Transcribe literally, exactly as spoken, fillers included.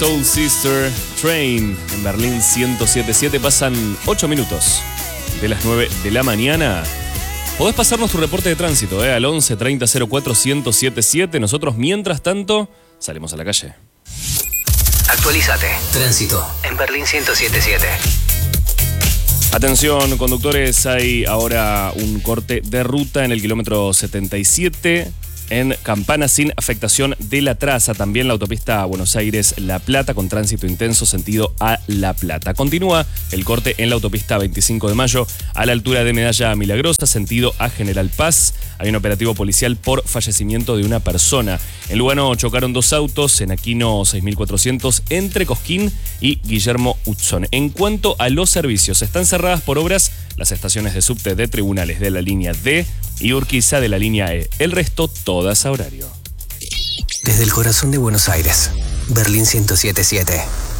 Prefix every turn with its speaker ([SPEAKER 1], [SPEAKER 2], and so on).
[SPEAKER 1] Soul Sister Train en Berlín ciento siete punto siete. Pasan ocho minutos de las nueve de la mañana. Podés pasarnos tu reporte de tránsito eh, al once treinta cero cuatro ciento setenta y siete. Nosotros, mientras tanto, salimos a la calle.
[SPEAKER 2] Actualízate. Tránsito en Berlín ciento siete punto siete.
[SPEAKER 1] Atención, conductores, hay ahora un corte de ruta en el kilómetro setenta y siete en Campana sin afectación de la traza. También la autopista Buenos Aires-La Plata con tránsito intenso sentido a La Plata. Continúa el corte en la autopista veinticinco de mayo a la altura de Medalla Milagrosa, sentido a General Paz. Hay un operativo policial por fallecimiento de una persona. En Lugano chocaron dos autos en Aquino seis mil cuatrocientos entre Cosquín y Guillermo Utzón. En cuanto a los servicios, están cerradas por obras las estaciones de subte de Tribunales de la línea D y Urquiza de la línea E. El resto, todas a horario.
[SPEAKER 2] Desde el corazón de Buenos Aires, Berlín ciento siete punto siete.